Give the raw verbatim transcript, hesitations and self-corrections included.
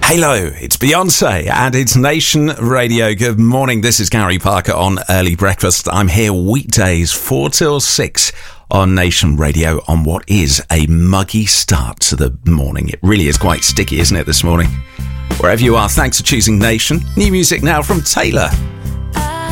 Hello, it's Beyonce and it's Nation Radio. Good morning, this is Gary Parker on Early Breakfast. I'm here weekdays four till six on Nation Radio on what is a muggy start to the morning. It really is quite sticky, isn't it, this morning? Wherever you are, thanks for choosing Nation. New music now from Taylor.